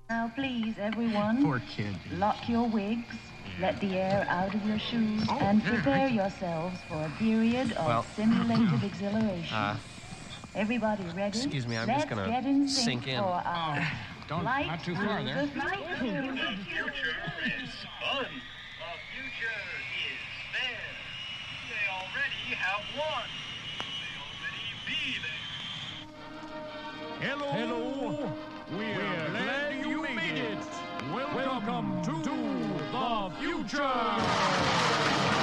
Now, please, everyone. Poor kid. Lock your wigs, let the air out of your shoes, and prepare yourselves for a period of simulated exhilaration. Everybody ready? Excuse me, I'm Let's just gonna get in sink sync in. for our Not too far there. The flight The future is fun. The future is fair. They already have won. They already be there. Hello. We're glad you made it. Welcome to the future.